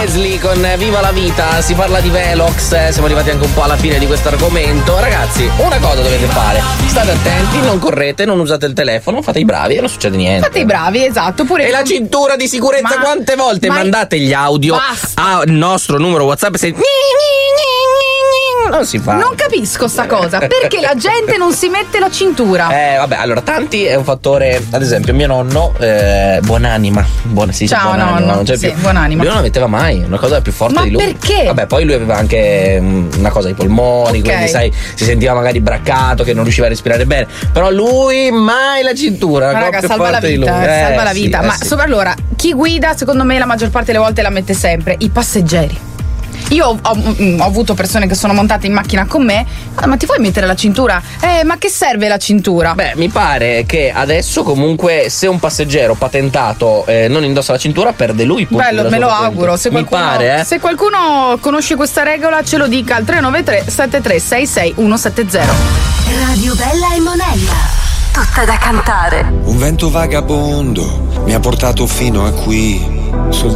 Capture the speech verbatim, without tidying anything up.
Leslie con Viva la vita, si parla di Velox, eh, siamo arrivati anche un po' alla fine di questo argomento. Ragazzi, una cosa dovete fare, state attenti, non correte, non usate il telefono, fate i bravi e non succede niente. Fate i bravi, esatto. Pure e la cintura di sicurezza, ma, quante volte ma mandate gli audio basta. al nostro numero WhatsApp se non si fa. Non capisco sta cosa, perché la gente non si mette la cintura? Eh vabbè, allora tanti è un fattore, ad esempio mio nonno, eh, buonanima, buona, si dice Ciao buonanima, nonno, non c'è sì, più. buonanima. Lui non la metteva mai, una cosa più forte Ma di lui. perché? Vabbè, poi lui aveva anche um, una cosa ai polmoni, Okay. quindi sai, si sentiva magari braccato, che non riusciva a respirare bene. Però lui mai la cintura. Ma raga, più salva la forte di vita, lui. eh, Eh, salva la sì, vita. eh, Ma sì. sopra allora, chi guida, secondo me, la maggior parte delle volte la mette sempre. I passeggeri. Io ho, ho, ho avuto persone che sono montate in macchina con me. Ah, ma ti puoi mettere la cintura? Eh, ma che serve la cintura? Beh, mi pare che adesso comunque se un passeggero patentato eh, non indossa la cintura perde lui. Bello, me lo auguro. Se mi qualcuno, pare, eh. se qualcuno conosce questa regola, ce lo dica al tre nove tre sette tre sei sei uno sette zero. Radio Bella e Monella. Tutta da cantare. Un vento vagabondo mi ha portato fino a qui. Sul